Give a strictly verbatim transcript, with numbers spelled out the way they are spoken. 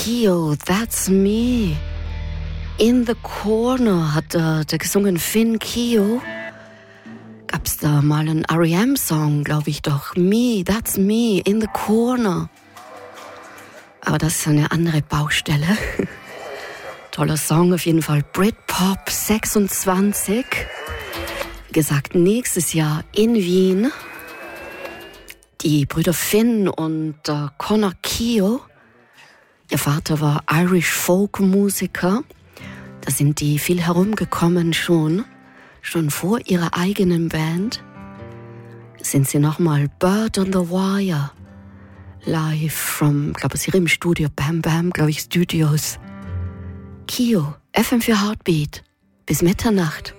Kio, That's Me. In the Corner hat äh, der gesungen Finn Kio. Gab's da mal einen R E M-Song, glaube ich doch. Me, That's Me, In the Corner. Aber das ist eine andere Baustelle. Toller Song auf jeden Fall. Britpop sechsundzwanzig. Wie gesagt, nächstes Jahr in Wien. Die Brüder Finn und äh, Connor Kio. Ihr Vater war Irish Folk Musiker. Da sind die viel herumgekommen schon. Schon vor ihrer eigenen Band. Sind sie nochmal Bird on the Wire. Live from, glaube ich, im Studio Bam Bam, glaube ich, Studios. Kio, F M vier Heartbeat. Bis Mitternacht.